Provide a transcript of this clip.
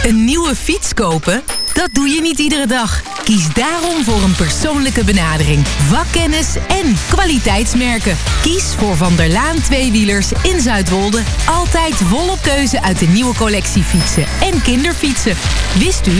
Een nieuwe fiets kopen? Dat doe je niet iedere dag. Kies daarom voor een persoonlijke benadering, vakkennis en kwaliteitsmerken. Kies voor Van der Laan tweewielers in Zuidwolde. Altijd volop keuze uit de nieuwe collectie fietsen en kinderfietsen. Wist u